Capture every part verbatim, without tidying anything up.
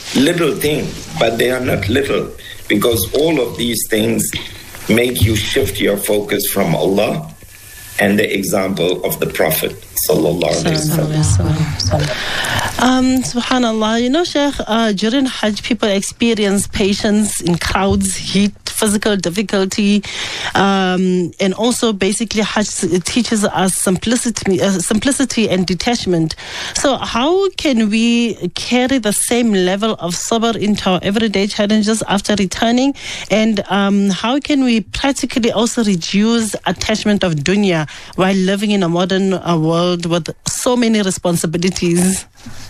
little things, but they are not little, because all of these things make you shift your focus from Allah and the example of the Prophet sallallahu alaihi wasallam. Um, subhanallah, you know, Sheikh, uh, during Hajj, people experience patience in crowds, heat, physical difficulty, um, and also basically Hajj it teaches us simplicity, uh, simplicity and detachment. So how can we carry the same level of sabr into our everyday challenges after returning? And um, how can we practically also reduce attachment of dunya while living in a modern uh, world with so many responsibilities?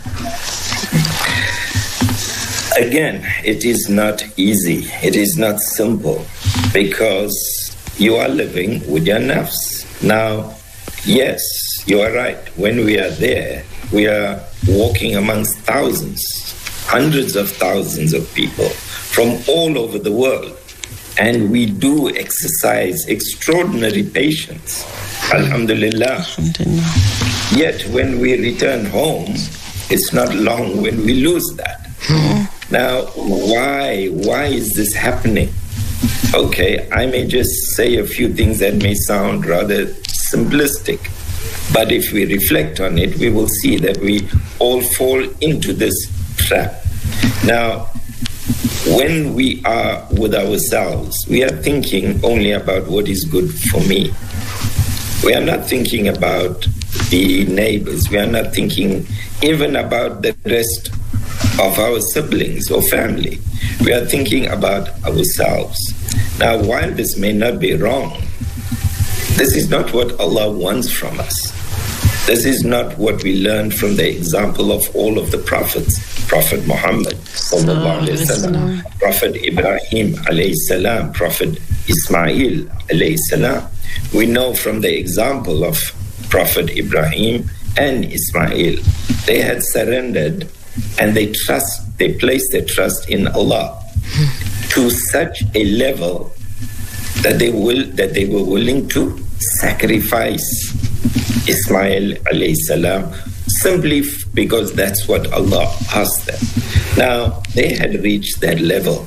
Again, it is not easy. It is not simple, because you are living with your nafs. Now, yes, you are right. When we are there, we are walking amongst thousands, hundreds of thousands of people from all over the world. And we do exercise extraordinary patience. Alhamdulillah. Alhamdulillah. Yet when we return home, it's not long when we lose that. Hmm. Now, why? Why is this happening? Okay, I may just say a few things that may sound rather simplistic, but if we reflect on it, we will see that we all fall into this trap. Now, when we are with ourselves, we are thinking only about what is good for me. We are not thinking about the neighbors. We are not thinking even about the rest of our siblings or family. We are thinking about ourselves. Now, while this may not be wrong, this is not what Allah wants from us. This is not what we learned from the example of all of the prophets. Prophet Muhammad, sallallahu alaihi wasallam, Prophet Ibrahim, alayhi salam, Prophet Ismail, alayhi salam. We know from the example of Prophet Ibrahim and Ismail, they had surrendered and they trust, they placed their trust in Allah to such a level that they will that they were willing to sacrifice Ismail alayhi salam simply because that's what Allah asked them. Now, they had reached that level.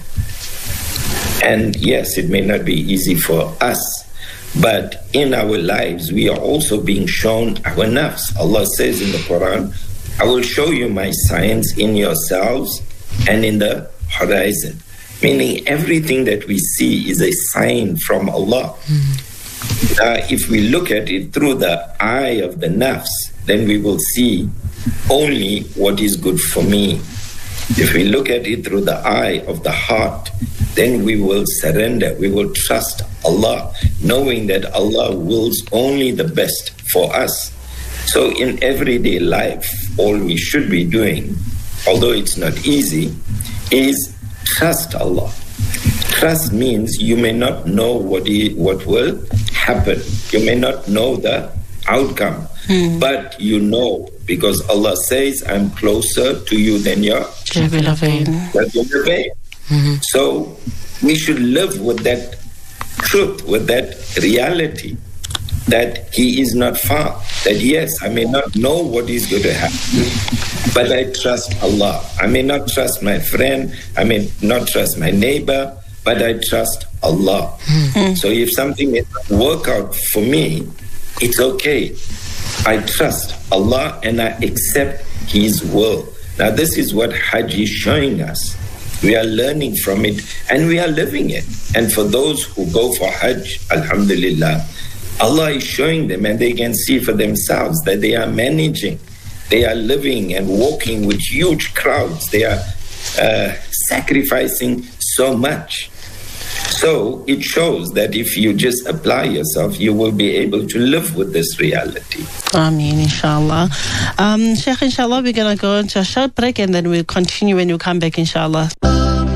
And yes, it may not be easy for us, but in our lives, we are also being shown our nafs. Allah says in the Quran, I will show you my signs in yourselves and in the horizon. Meaning everything that we see is a sign from Allah. Mm-hmm. Now, if we look at it through the eye of the nafs, then we will see only what is good for me. If we look at it through the eye of the heart, then we will surrender, we will trust Allah, knowing that Allah wills only the best for us. So in everyday life, all we should be doing, although it's not easy, is trust Allah. Trust means you may not know what, he, what will happen. You may not know the outcome, hmm. but you know, because Allah says, I'm closer to you than your beloved. Mm-hmm. So we should live with that truth, with that reality, that He is not far. That yes, I may not know what is going to happen, but I trust Allah. I may not trust my friend, I may not trust my neighbor, but I trust Allah. Mm-hmm. So if something may not work out for me, it's okay. I trust Allah and I accept His will. Now this is what Hajj is showing us. We are learning from it and we are living it. And for those who go for Hajj, alhamdulillah, Allah is showing them and they can see for themselves that they are managing. They are living and walking with huge crowds. They are uh, sacrificing so much. So it shows that if you just apply yourself, you will be able to live with this reality. Ameen, inshallah. Um, Sheikh, inshallah, we're going to go into a short break and then we'll continue when you come back, inshallah.